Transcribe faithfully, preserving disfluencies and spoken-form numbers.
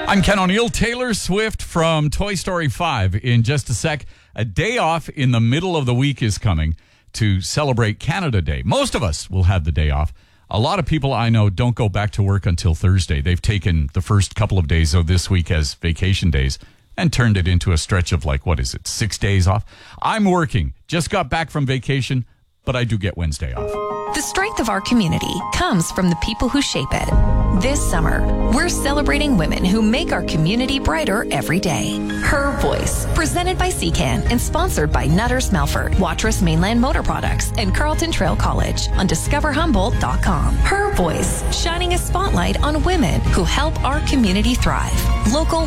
I'm Ken O'Neill. Taylor Swift from Toy Story five in just a sec. A day off in the middle of the week is coming to celebrate Canada Day. Most of us will have the day off. A lot of people I know don't go back to work until Thursday. They've taken the first couple of days of this week as vacation days and turned it into a stretch of like, what is it, six days off? I'm working. Just got back from vacation, but I do get Wednesday off. The strength of our community comes from the people who shape it. This summer, we're celebrating women who make our community brighter every day. Her Voice, presented by C CAN and sponsored by Nutters Melford, Watrous Mainland Motor Products, and Carlton Trail College on discover humboldt dot com. Her Voice, shining a spotlight on women who help our community thrive. Local